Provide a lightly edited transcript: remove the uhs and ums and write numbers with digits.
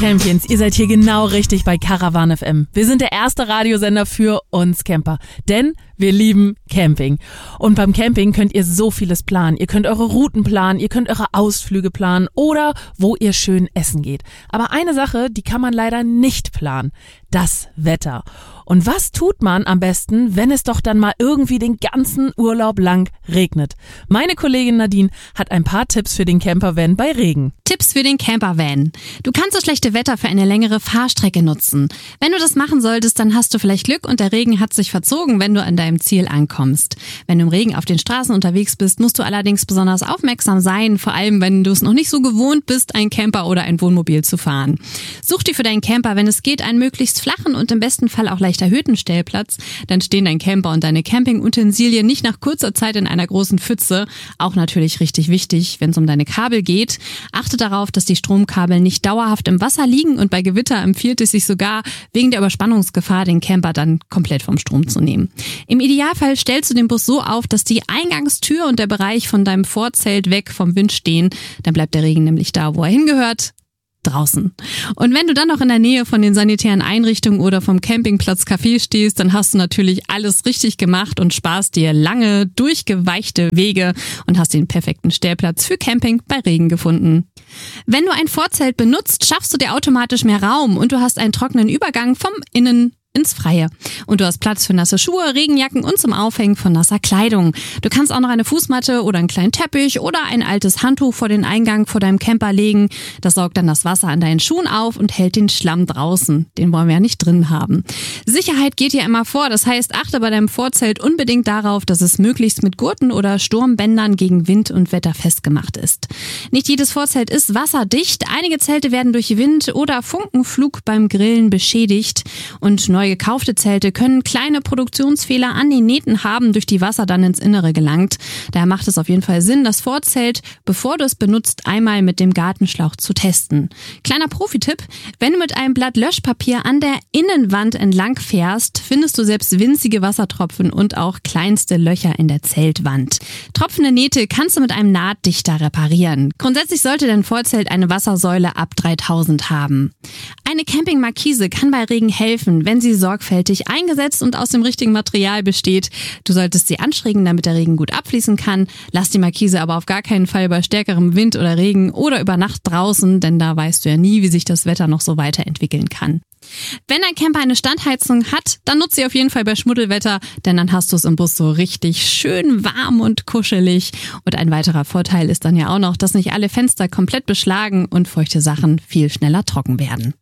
Champions, ihr seid hier genau richtig bei Caravan FM. Wir sind der erste Radiosender für uns Camper, denn wir lieben Camping. Und beim Camping könnt ihr so vieles planen. Ihr könnt eure Routen planen, ihr könnt eure Ausflüge planen oder wo ihr schön essen geht. Aber eine Sache, die kann man leider nicht planen: das Wetter. Und was tut man am besten, wenn es doch dann mal irgendwie den ganzen Urlaub lang regnet? Meine Kollegin Nadine hat ein paar Tipps für den Campervan bei Regen. Tipps für den Campervan. Du kannst das schlechte Wetter für eine längere Fahrstrecke nutzen. Wenn du das machen solltest, dann hast du vielleicht Glück und der Regen hat sich verzogen, wenn du an deinem Ziel ankommst. Wenn du im Regen auf den Straßen unterwegs bist, musst du allerdings besonders aufmerksam sein, vor allem wenn du es noch nicht so gewohnt bist, ein Camper oder ein Wohnmobil zu fahren. Such dir für deinen Camper, wenn es geht, einen möglichst flachen und im besten Fall auch leicht erhöhten Stellplatz. Dann stehen dein Camper und deine Campingutensilien nicht nach kurzer Zeit in einer großen Pfütze. Auch natürlich richtig wichtig, wenn es um deine Kabel geht. Achte darauf, dass die Stromkabel nicht dauerhaft im Wasser liegen und bei Gewitter empfiehlt es sich sogar, wegen der Überspannungsgefahr den Camper dann komplett vom Strom zu nehmen. Im Idealfall stellst du den Bus so auf, dass die Eingangstür und der Bereich von deinem Vorzelt weg vom Wind stehen. Dann bleibt der Regen nämlich da, wo er hingehört: draußen. Und wenn du dann noch in der Nähe von den sanitären Einrichtungen oder vom Campingplatz Café stehst, dann hast du natürlich alles richtig gemacht und sparst dir lange, durchgeweichte Wege und hast den perfekten Stellplatz für Camping bei Regen gefunden. Wenn du ein Vorzelt benutzt, schaffst du dir automatisch mehr Raum und du hast einen trockenen Übergang vom Innen ins Freie. Und du hast Platz für nasse Schuhe, Regenjacken und zum Aufhängen von nasser Kleidung. Du kannst auch noch eine Fußmatte oder einen kleinen Teppich oder ein altes Handtuch vor den Eingang vor deinem Camper legen. Das saugt dann das Wasser an deinen Schuhen auf und hält den Schlamm draußen. Den wollen wir ja nicht drin haben. Sicherheit geht ja immer vor. Das heißt, achte bei deinem Vorzelt unbedingt darauf, dass es möglichst mit Gurten oder Sturmbändern gegen Wind und Wetter festgemacht ist. Nicht jedes Vorzelt ist wasserdicht. Einige Zelte werden durch Wind oder Funkenflug beim Grillen beschädigt und neu gekaufte Zelte können kleine Produktionsfehler an den Nähten haben, durch die Wasser dann ins Innere gelangt. Daher macht es auf jeden Fall Sinn, das Vorzelt, bevor du es benutzt, einmal mit dem Gartenschlauch zu testen. Kleiner Profi-Tipp: Wenn du mit einem Blatt Löschpapier an der Innenwand entlang fährst, findest du selbst winzige Wassertropfen und auch kleinste Löcher in der Zeltwand. Tropfende Nähte kannst du mit einem Nahtdichter reparieren. Grundsätzlich sollte dein Vorzelt eine Wassersäule ab 3000 haben. Eine Campingmarkise kann bei Regen helfen, wenn sie sorgfältig eingesetzt und aus dem richtigen Material besteht. Du solltest sie anschrägen, damit der Regen gut abfließen kann. Lass die Markise aber auf gar keinen Fall bei stärkerem Wind oder Regen oder über Nacht draußen, denn da weißt du ja nie, wie sich das Wetter noch so weiterentwickeln kann. Wenn dein Camper eine Standheizung hat, dann nutze sie auf jeden Fall bei Schmuddelwetter, denn dann hast du es im Bus so richtig schön warm und kuschelig. Und ein weiterer Vorteil ist dann ja auch noch, dass nicht alle Fenster komplett beschlagen und feuchte Sachen viel schneller trocken werden.